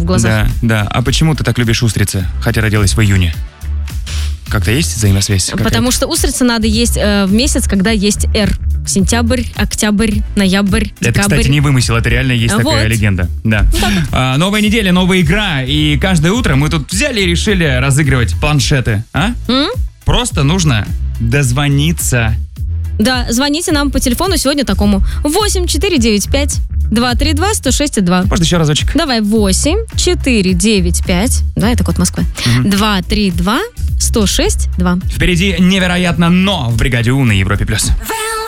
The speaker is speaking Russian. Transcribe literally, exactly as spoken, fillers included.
глазах. Да, да. А почему ты так любишь устрицы, хотя родилась в июне? Как-то есть взаимосвязь? Потому какая-то? что устрицы надо есть э, в месяц, когда есть R. Сентябрь, октябрь, ноябрь, декабрь. Это, кстати, не вымысел, это реально есть Вот. такая легенда. Да. А, новая неделя, новая игра, и каждое утро мы тут взяли и решили разыгрывать планшеты. А? М? Просто нужно дозвониться. Да, звоните нам по телефону сегодня такому восемь четыре девять пять два три два сто шесть два. Может, еще разочек? Давай, восемь четыре девять пять, да, это код Москвы, два три два сто шесть два. Впереди невероятно, но в бригаде У на Европе плюс.